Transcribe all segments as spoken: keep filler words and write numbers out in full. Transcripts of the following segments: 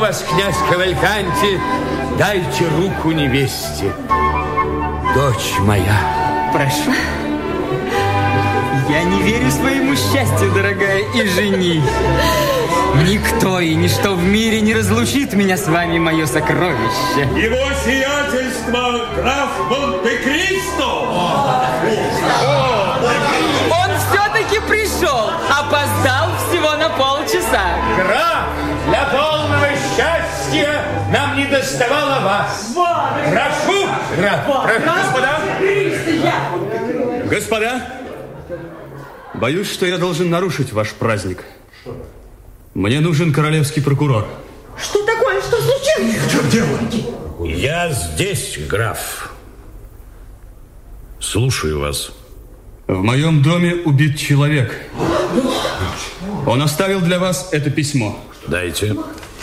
вас, князь Кавальканти, дайте руку невесте. Дочь моя. Прошу. Я не верю своему счастью, дорогая, и жених. Никто и ничто в мире не разлучит меня с вами, мое сокровище. Его сиятельство граф Монте-Кристо. Он все-таки пришел, опоздал всего на полчаса. Граф, для полного счастья нам не доставало вас. Прошу, граф, прошу. Господа, господа, боюсь, что я должен нарушить ваш праздник. Мне нужен королевский прокурор. Что такое? Что случилось? В чем дело? Я здесь, граф. Слушаю вас. В моем доме убит человек. Он оставил для вас это письмо. Дайте.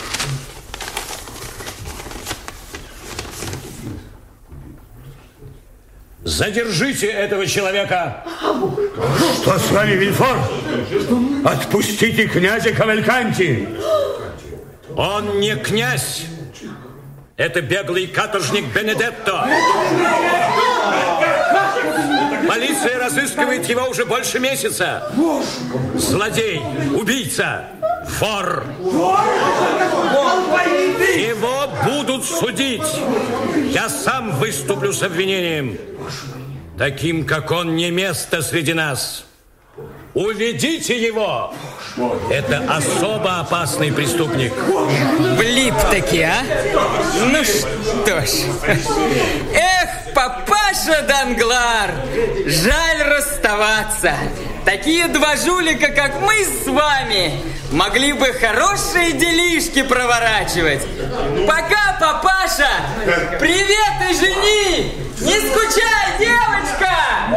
Задержите этого человека. Что с вами, Вильфор? Отпустите князя Кавальканти. Он не князь. Это беглый каторжник Бенедетто. Полиция разыскивает его уже больше месяца. Злодей, убийца, вор. Его будут судить. Я сам выступлю с обвинением. Таким, как он, не место среди нас. Уведите его. Это особо опасный преступник. Влип-таки, а? Ну что ж. Эх, папаша Данглар, жаль расставаться. Такие два жулика, как мы с вами, могли бы хорошие делишки проворачивать. Пока, папаша. Привет и жени. Не скучай, девочка.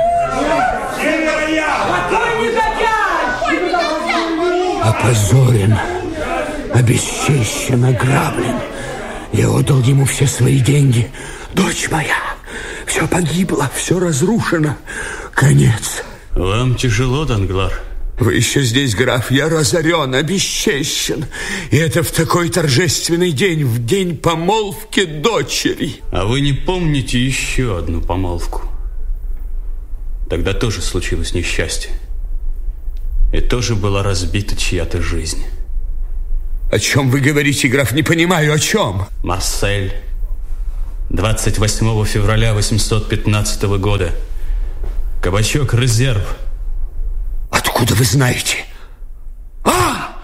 Какой негодяй! Опозорен, обесчещен, ограблен. Я отдал ему все свои деньги. Дочь моя, все погибло, все разрушено. Конец. Вам тяжело, Данглар? Вы еще здесь, граф. Я разорен, обесчещен. И это в такой торжественный день, в день помолвки дочери. А вы не помните еще одну помолвку? Тогда тоже случилось несчастье. И тоже была разбита чья-то жизнь. О чем вы говорите, граф? Не понимаю, о чем? Марсель. двадцать восьмого февраля восемьсот пятнадцатого года. Кабачок «Резерв». Откуда вы знаете? А!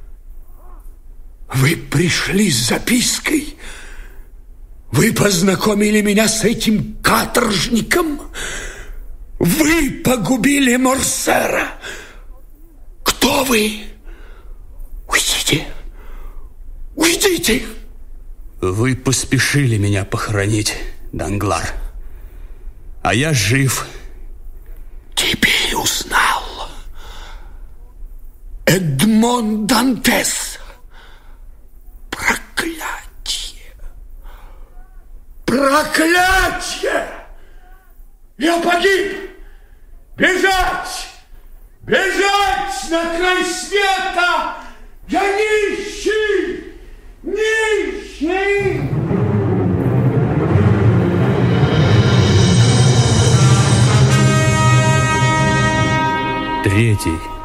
Вы пришли с запиской. Вы познакомили меня с этим каторжником. Вы погубили Морсера. Кто вы? Уйдите. Уйдите. Вы поспешили меня похоронить, Данглар. А я жив. Теперь узнал. Эдмон Дантес. Проклятие. Проклятие! Я погиб! Бежать! Бежать на край света! Я нищий! Нищий! Третий.